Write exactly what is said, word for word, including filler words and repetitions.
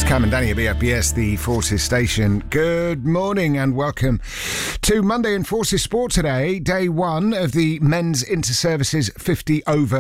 Cam and Danny at B F B S, the Forces station. Good morning and welcome to Monday in Forces Sport today, day one of the Men's Inter-Services fifty over